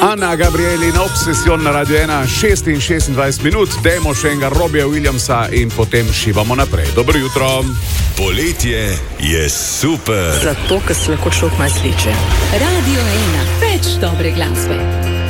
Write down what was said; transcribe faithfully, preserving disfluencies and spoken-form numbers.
Ana Gabrieli na obsesijon na Radio ena, šest in šestindvajset minut, dajmo še enega Robija Williamsa in potem šivamo naprej. Dobro jutro. Poletje je super. Zato, ker se lahko človek malo sliče. Radio ena, več dobre glasbe.